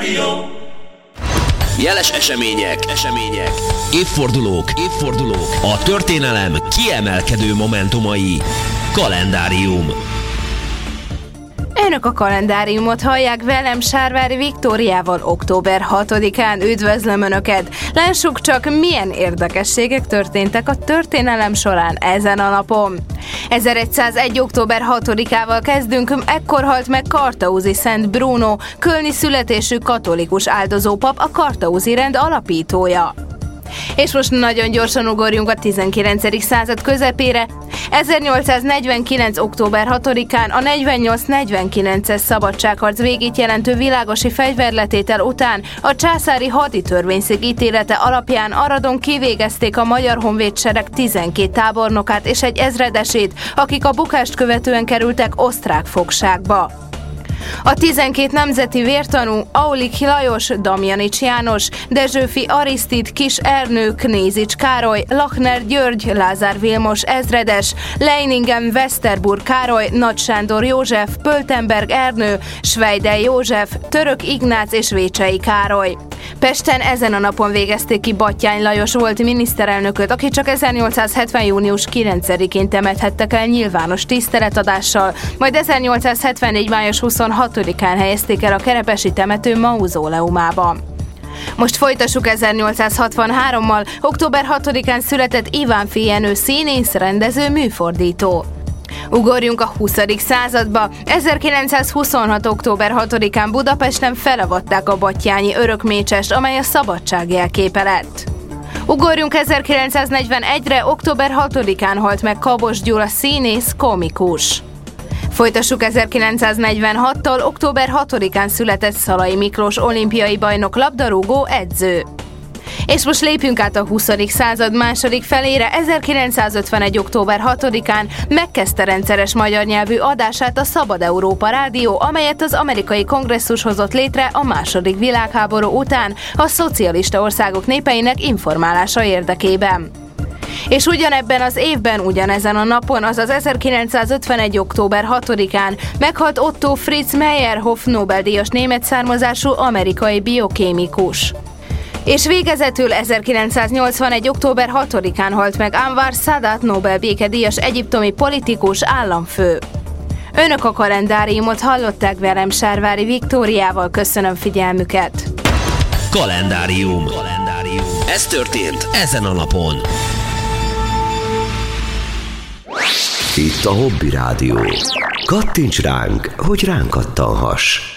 Jeles események, évfordulók, a történelem kiemelkedő momentumai. Kalendárium. Önök a kalendáriumot hallják velem, Sárvári Viktóriával október 6-án. Üdvözlöm Önöket! Lássuk csak, milyen érdekességek történtek a történelem során ezen a napon. 1101. október 6-ával kezdünk, ekkor halt meg Kartauzi Szent Bruno, kölni születésű katolikus áldozópap, a Kartauzi rend alapítója. És most nagyon gyorsan ugorjunk a 19. század közepére. 1849. október 6-án a 48-49-es szabadságharc végét jelentő világosi fegyverletétel után a császári haditörvényszék ítélete alapján Aradon kivégezték a Magyar Honvédsereg 12 tábornokát és egy ezredesét, akik a bukást követően kerültek osztrák fogságba. A 12 nemzeti vértanú Aulik Lajos, Damjanics János, Dezsőfi Arisztid, Kis Ernő, Knézics Károly, Lachner György, Lázár Vilmos ezredes, Leiningen Westerburg Károly, Nagy Sándor József, Pöltenberg Ernő, Schweidel József, Török Ignác és Vécsei Károly. Pesten ezen a napon végezték ki Batthyány Lajos volt miniszterelnököt, aki csak 1870. június 9-én temethettek el nyilvános tiszteletadással, majd 1874. május 26-án helyezték el a Kerepesi temető mauzóleumába. Most folytassuk 1863-mal, október 6-án született Ivánffy Jenő színész, rendező, műfordító. Ugorjunk a 20. századba. 1926. október 6-án Budapesten felavatták a battyányi örökmécsest, amely a szabadság jelképe lett. Ugorjunk 1941-re, október 6-án halt meg Kabos Gyula színész, komikus. Folytassuk 1946-tól, október 6-án született Szalai Miklós olimpiai bajnok, labdarúgó, edző. És most lépjünk át a 20. század második felére. 1951. október 6-án megkezdte rendszeres magyar nyelvű adását a Szabad Európa Rádió, amelyet az amerikai kongresszus hozott létre a II. Világháború után a szocialista országok népeinek informálása érdekében. És ugyanebben az évben, ugyanezen a napon, azaz 1951. október 6-án meghalt Otto Fritz Meyerhoff, Nobel-díjas német származású amerikai biokémikus. És végezetül 1981. október 6-án halt meg Anwar Sadat, Nobel békedíjas egyiptomi politikus, államfő. Önök a kalendáriumot hallották velem, Sárvári Viktóriával. Köszönöm figyelmüket! Kalendárium. Ez történt ezen a napon. Itt a Hobby Rádió. Kattints ránk, hogy ránk kattanhass.